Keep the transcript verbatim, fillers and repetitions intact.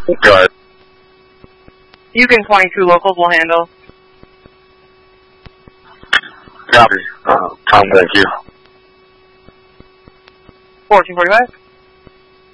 Go ahead. Yukon twenty-two locals will handle. Copy. Uh, Tom, thank you. fourteen forty-five.